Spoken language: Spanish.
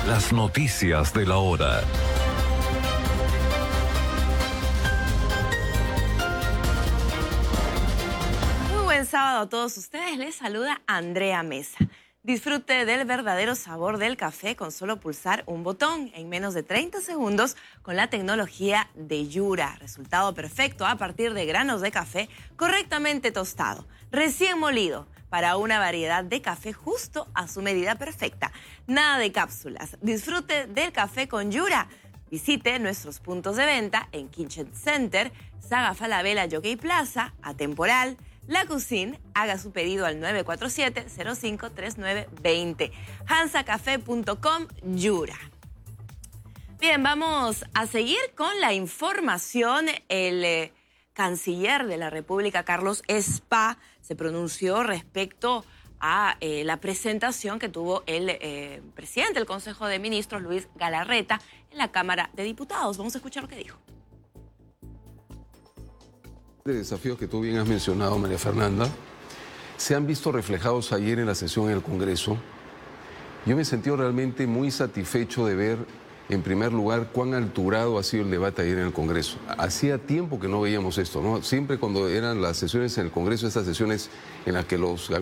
Las noticias de la hora. Muy buen sábado a todos ustedes. Les saluda Andrea Mesa. Disfrute del verdadero sabor del café con solo pulsar un botón en menos de 30 segundos con la tecnología de Yura. Resultado perfecto a partir de granos de café correctamente tostado, recién molido, para una variedad de café justo a su medida perfecta. Nada de cápsulas. Disfrute del café con Yura. Visite nuestros puntos de venta en Kitchen Center, Saga Falabella Jockey Plaza, Atemporal, La Cuisine. Haga su pedido al 947-053920. hansacafé.com Yura. Bien, vamos a seguir con la información. El canciller de la República, Carlos Spa, se pronunció respecto a la presentación que tuvo el presidente del Consejo de Ministros, Luis Galarreta, en la Cámara de Diputados. Vamos a escuchar lo que dijo. De desafíos que tú bien has mencionado, María Fernanda, se han visto reflejados ayer en la sesión en el Congreso. Yo me sentí realmente muy satisfecho de ver, en primer lugar, cuán alturado ha sido el debate ayer en el Congreso. Hacía tiempo que no veíamos esto, ¿no? Siempre cuando eran las sesiones en el Congreso, estas sesiones en las que los